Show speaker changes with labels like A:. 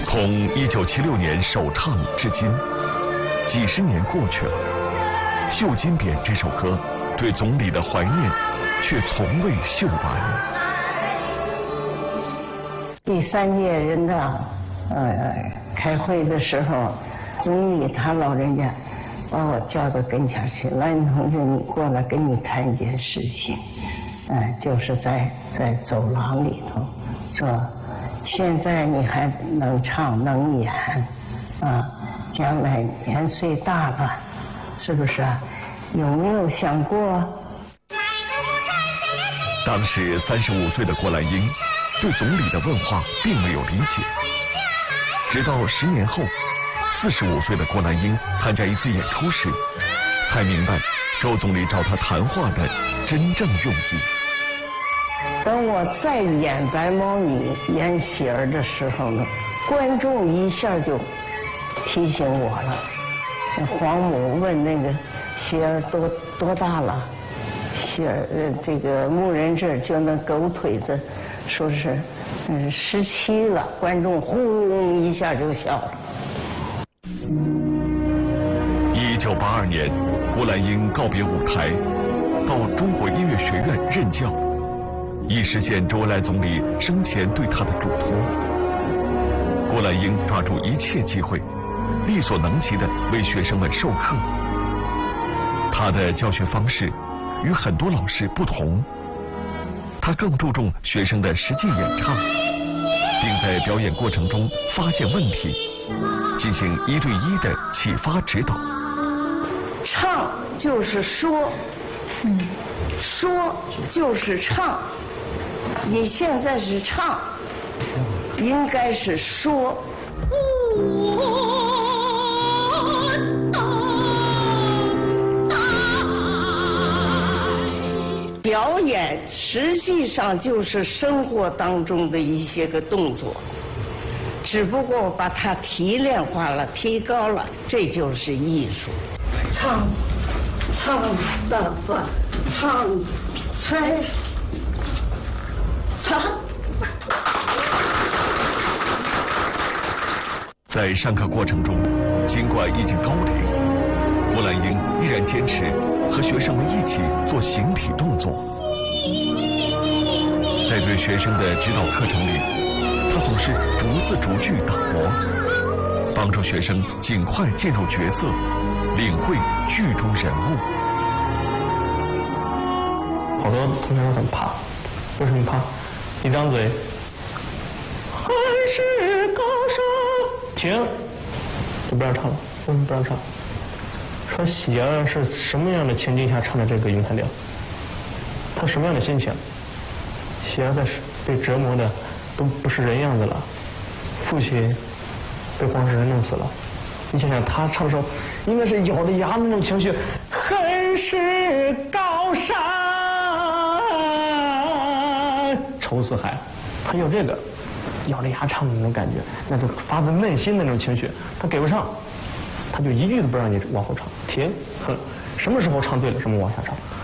A: 从1976年首唱至今，几十年过去了，《绣金匾》这首歌对总理的怀念却从未绣完。
B: 第3届人大开会的时候，总理他老人家把我叫到跟前去，蓝云同志，你过来跟你谈一件事情。就是在走廊里头说，现在你还能唱能演将来年岁大了，是不是啊？有没有想过？
A: 当时35岁的郭兰英对总理的问话并没有理解，直到10年后，45岁的郭兰英参加一次演出时，才明白周总理找他谈话的真正用意。
B: 等我再演白毛女、演喜儿的时候呢，观众一下就提醒我了。黄母问那个喜儿多大了？喜儿这个木人这就那狗腿子，说是17了，观众轰一下就笑了。
A: 1982年，郭兰英告别舞台，到中国音乐学院任教，以实现周恩来总理生前对他的嘱托。郭兰英抓住一切机会，力所能及地为学生们授课。他的教学方式与很多老师不同，他更注重学生的实际演唱，并在表演过程中发现问题，进行1对1的启发指导。
B: 唱就是说，说就是唱。你现在是唱，应该是说。表演实际上就是生活当中的一些个动作，只不过把它提炼化了、提高了，这就是艺术。唱的吧，唱才唱。
A: 在上课过程中，尽管已经高龄，郭兰英依然坚持和学生们一起做形体动作。在对学生的指导课程里，他总是逐字逐句打磨，帮助学生尽快进入角色，领会剧中人物。
C: 好多同学很怕，为什么怕？一张嘴，还是高手，停，就不让唱了。为什么不让唱？说喜儿是什么样的情境下唱的这个咏叹调？他什么样的心情？喜儿在被折磨的都不是人样子了，父亲被黄世仁弄死了。你想想他唱的时候，应该是咬着牙的那种情绪，恨是高山，愁似海。他有这个咬着牙唱的那种感觉，那种发自内心的那种情绪，他给不上，他就一句都不让你往后唱，停，哼，什么时候唱对了，什么往下唱。